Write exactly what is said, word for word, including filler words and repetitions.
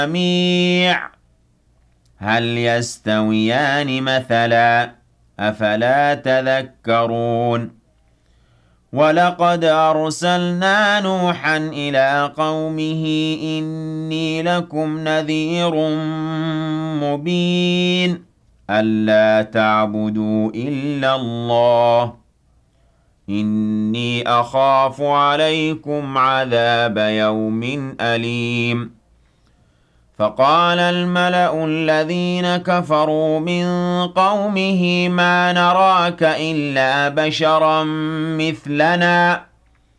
جميع هل يستويان مثلا أفلا تذكرون ولقد أرسلنا نوحا إلى قومه إني لكم نذير مبين ألا تعبدوا إلا الله إني أخاف عليكم عذاب يوم أليم فقال الملأ الذين كفروا من قومه ما نراك إلا بشرا مثلنا